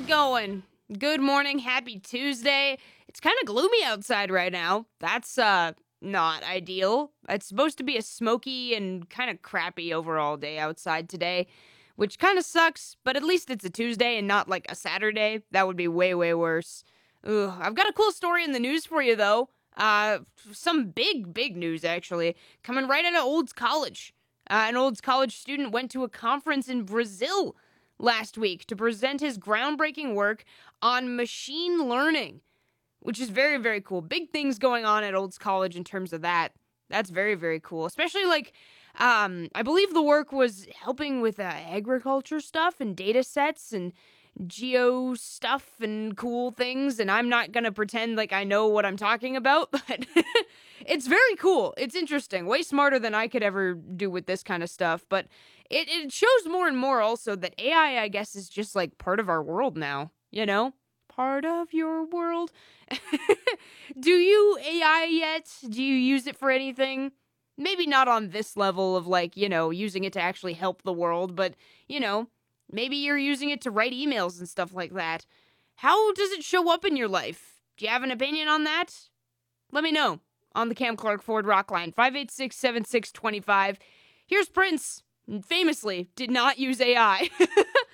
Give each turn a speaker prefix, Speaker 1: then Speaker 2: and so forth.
Speaker 1: it going? Good morning, happy Tuesday. It's kind of gloomy outside right now. That's, not ideal. It's supposed to be a smoky and kind of crappy overall day outside today, which kind of sucks, but at least it's a Tuesday and not like a Saturday. That would be way, way worse. Ugh. I've got a cool story in the news for you, though. Some big news, actually, coming right out of Olds College. An Olds College student went to a conference in Brazil last week to present his groundbreaking work on machine learning, which is very, very cool. Big things going on at Olds College in terms of that. That's very, very cool. Especially, I believe the work was helping with agriculture stuff and data sets and geo stuff and cool things, and I'm not gonna pretend like I know what I'm talking about, but it's very cool. It's interesting. Way smarter than I could ever do with this kind of stuff, but it shows more and more also that AI, I guess, is just like part of our world now, you know? Part of your world. Do you AI yet? Do you use it for anything? Maybe not on this level of using it to actually help the world, but, maybe you're using it to write emails and stuff like that. How does it show up in your life? Do you have an opinion on that? Let me know on the Cam Clark Ford Rock line, 586-7625. Here's Prince. Famously did not use AI.